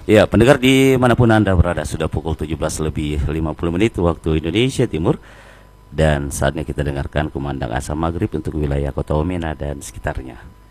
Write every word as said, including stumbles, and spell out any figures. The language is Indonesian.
Ya, pendengar dimanapun Anda berada, sudah pukul tujuh belas lebih lima puluh menit waktu Indonesia Timur. Dan saatnya kita dengarkan kumandang azan maghrib untuk wilayah Kota Wamena dan sekitarnya.